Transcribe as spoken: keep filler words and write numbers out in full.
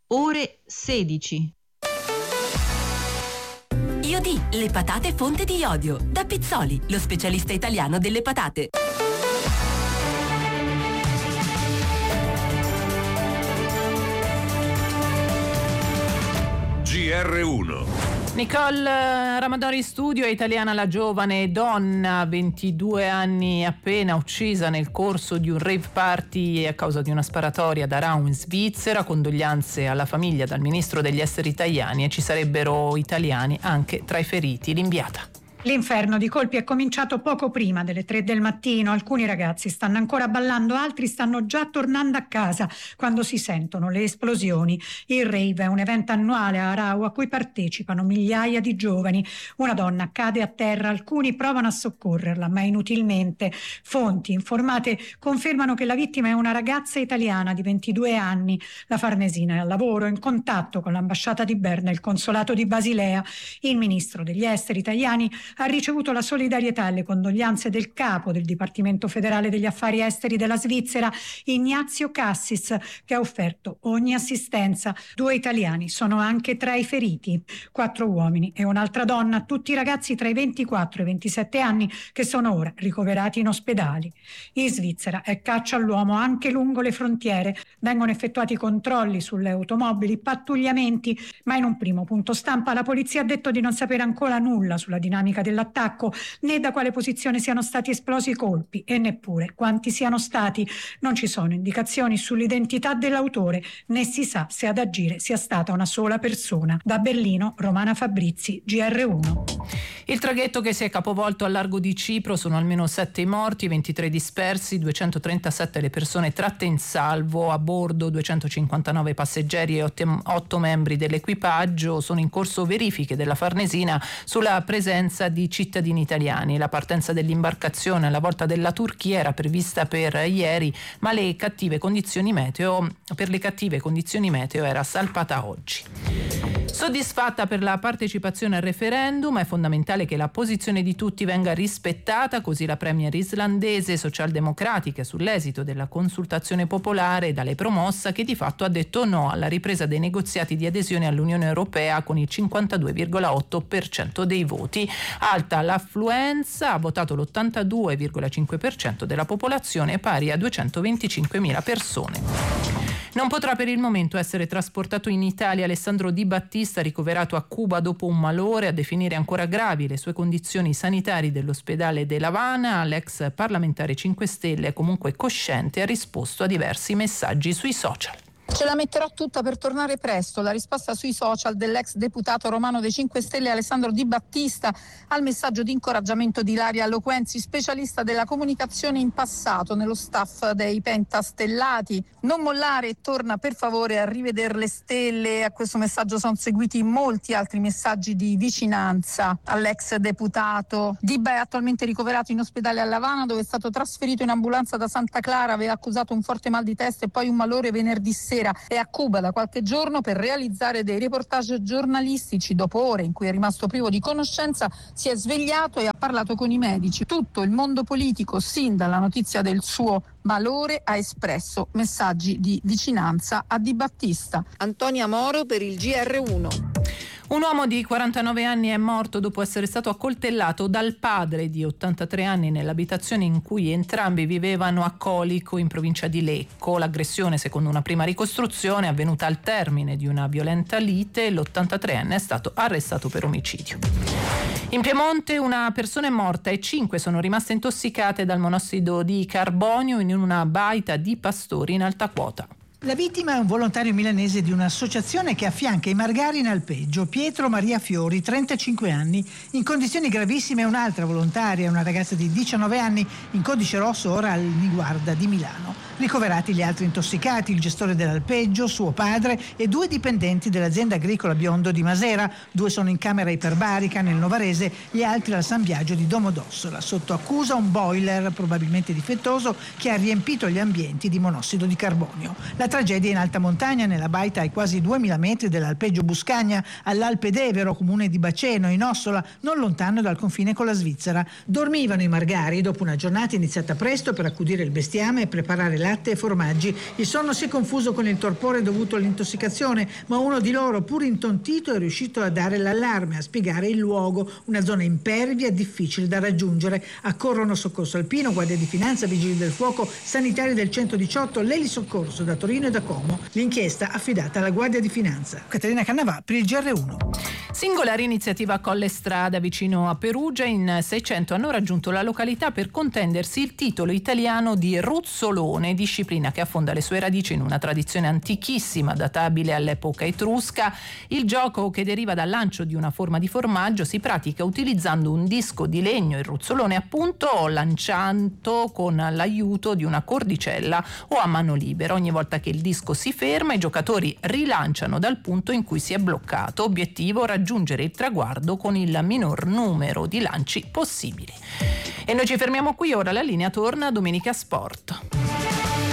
ore sedici. Iodi, le patate fonte di iodio. Da Pizzoli, lo specialista italiano delle patate. G R uno. Nicole Ramadori in studio, è italiana la giovane donna, ventidue anni appena, uccisa nel corso di un rave party a causa di una sparatoria ad Aarau in Svizzera. Condoglianze alla famiglia dal ministro degli esteri italiani, e ci sarebbero italiani anche tra i feriti. L'inviata. L'inferno di colpi è cominciato poco prima delle tre del mattino. Alcuni ragazzi stanno ancora ballando, altri stanno già tornando a casa quando si sentono le esplosioni. Il rave è un evento annuale a Aarau a cui partecipano migliaia di giovani. Una donna cade a terra, alcuni provano a soccorrerla, ma inutilmente. Fonti informate confermano che la vittima è una ragazza italiana di ventidue anni. La Farnesina è al lavoro, in contatto con l'ambasciata di Berna e il consolato di Basilea. Il ministro degli esteri italiani ha ricevuto la solidarietà e le condoglianze del capo del Dipartimento federale degli affari esteri della Svizzera, Ignazio Cassis, che ha offerto ogni assistenza. Due italiani sono anche tra i feriti, quattro uomini e un'altra donna, tutti ragazzi tra i ventiquattro e i ventisette anni che sono ora ricoverati in ospedali. In Svizzera è caccia all'uomo anche lungo le frontiere. Vengono effettuati controlli sulle automobili, pattugliamenti, ma in un primo punto stampa la polizia ha detto di non sapere ancora nulla sulla dinamica dell'attacco, né da quale posizione siano stati esplosi i colpi e neppure quanti siano stati. Non ci sono indicazioni sull'identità dell'autore, né si sa se ad agire sia stata una sola persona. Da Berlino, Romana Fabrizi, G R uno. Il traghetto che si è capovolto al largo di Cipro, sono almeno sette i morti, ventitré dispersi, duecentotrentasette le persone tratte in salvo, a bordo duecentocinquantanove passeggeri e otto membri dell'equipaggio. Sono in corso verifiche della Farnesina sulla presenza di cittadini italiani. La partenza dell'imbarcazione alla volta della Turchia era prevista per ieri, ma le cattive condizioni meteo per le cattive condizioni meteo era salpata oggi. Soddisfatta per la partecipazione al referendum, è fondamentale che la posizione di tutti venga rispettata, così la premier islandese socialdemocratica sull'esito della consultazione popolare dalle promossa, che di fatto ha detto no alla ripresa dei negoziati di adesione all'Unione Europea con il cinquantadue virgola otto per cento dei voti. Alta l'affluenza, ha votato l'ottantadue virgola cinque per cento della popolazione, pari a duecentoventicinquemila persone. Non potrà per il momento essere trasportato in Italia Alessandro Di Battista, ricoverato a Cuba dopo un malore. A definire ancora gravi le sue condizioni sanitarie dell'ospedale de La Habana. L'ex parlamentare cinque Stelle è comunque cosciente e ha risposto a diversi messaggi sui social. Ce la metterò tutta per tornare presto. La risposta sui social dell'ex deputato romano dei cinque Stelle Alessandro Di Battista al messaggio di incoraggiamento di Ilaria Loquenzi, specialista della comunicazione in passato nello staff dei Pentastellati. Non mollare e torna per favore a rivedere le stelle. A questo messaggio sono seguiti molti altri messaggi di vicinanza all'ex deputato. Dibba è attualmente ricoverato in ospedale a La Habana, dove è stato trasferito in ambulanza da Santa Clara. Aveva accusato un forte mal di testa e poi un malore venerdì sera. È a Cuba da qualche giorno per realizzare dei reportage giornalistici. Dopo ore in cui è rimasto privo di conoscenza, si è svegliato e ha parlato con i medici. Tutto il mondo politico, sin dalla notizia del suo malore, ha espresso messaggi di vicinanza a Di Battista. Antonia Moro per il G R uno. Un uomo di quarantanove anni è morto dopo essere stato accoltellato dal padre di ottantatré anni nell'abitazione in cui entrambi vivevano a Colico, in provincia di Lecco. L'aggressione, secondo una prima ricostruzione, è avvenuta al termine di una violenta lite. L'ottantatreenne è stato arrestato per omicidio. In Piemonte una persona è morta e cinque sono rimaste intossicate dal monossido di carbonio in una baita di pastori in alta quota. La vittima è un volontario milanese di un'associazione che affianca i margari in alpeggio, Pietro Maria Fiori, trentacinque anni. In condizioni gravissime un'altra volontaria, una ragazza di diciannove anni, in codice rosso ora al Niguarda di Milano. Ricoverati gli altri intossicati, il gestore dell'alpeggio, suo padre e due dipendenti dell'azienda agricola Biondo di Masera. Due sono in camera iperbarica nel Novarese, gli altri al San Biagio di Domodossola. Sotto accusa un boiler probabilmente difettoso che ha riempito gli ambienti di monossido di carbonio. La tragedia in alta montagna, nella baita ai quasi duemila metri dell'alpeggio Buscagna, all'Alpe d'Evero, comune di Baceno, in Ossola, non lontano dal confine con la Svizzera. Dormivano i margari dopo una giornata iniziata presto per accudire il bestiame e preparare la latte e formaggi. Il sonno si è confuso con il torpore dovuto all'intossicazione, ma uno di loro, pur intontito, è riuscito a dare l'allarme, a spiegare il luogo, una zona impervia, difficile da raggiungere. Accorrono soccorso alpino, guardia di finanza, vigili del fuoco, sanitari del centodiciotto, l'elisoccorso da Torino e da Como. L'inchiesta affidata alla Guardia di Finanza. Caterina Cannavà per il G R uno. Singolare iniziativa a Colle Strada vicino a Perugia. In seicento hanno raggiunto la località per contendersi il titolo italiano di ruzzolone, disciplina che affonda le sue radici in una tradizione antichissima databile all'epoca etrusca. Il gioco, che deriva dal lancio di una forma di formaggio, si pratica utilizzando un disco di legno, il ruzzolone appunto, lanciato con l'aiuto di una cordicella o a mano libera. Ogni volta che il disco si ferma, i giocatori rilanciano dal punto in cui si è bloccato. Obiettivo: raggiungere il traguardo con il minor numero di lanci possibili. E noi ci fermiamo qui, ora la linea torna a Domenica Sport.